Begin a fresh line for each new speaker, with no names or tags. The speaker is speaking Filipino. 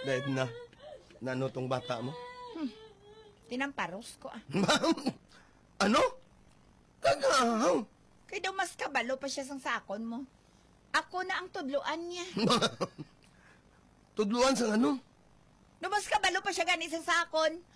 Dahil na, nano tong bata mo?
Tinamparos ko ah.
Ma'am, ano? Kagahaw.
Kaya daw mas kabalo pa siya sa sakon mo. Ako na ang tudluan niya.
Tudluan sa ano?
No mas kabalo pa siya gani sa sakon.